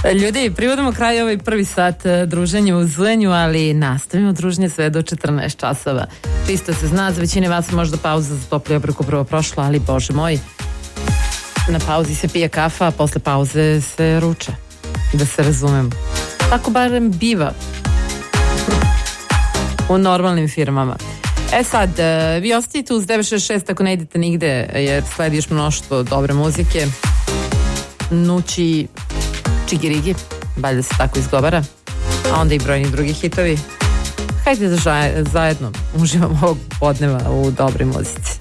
Ljudi, privodimo kraj ovaj prvi sat druženja u Zlenju, ali nastavimo druženje sve do 14 časova. Čisto se zna, za većine vas možda pauza za topli obrok upravo prošla, ali bože moj, na pauzi se pije kafa, a posle pauze se ruča. Da se razumemo. Tako barem biva u normalnim firmama. Sad, vi ostanite uz 966 ako ne idete nigde, jer sledi još mnoštvo dobre muzike. Nući Čigirigi, valjda se tako izgovara, a onda i brojni drugi hitovi. Hajde da zajedno uživamo ovog podneva u dobroj muzici.